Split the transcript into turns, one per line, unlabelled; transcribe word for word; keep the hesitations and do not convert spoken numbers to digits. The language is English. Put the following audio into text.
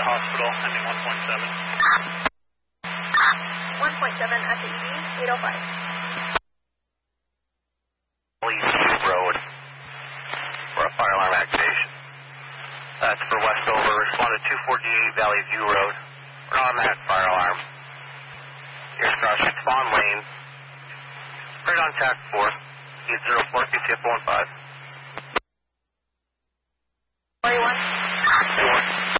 hospital, ending one point seven.
one point seven at the E D, eight oh five.
Valley Road for a fire alarm activation. That's for Westover. Respond to two forty-eight Valley View Road. We're on that fire alarm. Here's cross Spawn Lane. Right on tack four. eight zero four, P C F one five.
forty-one.
four.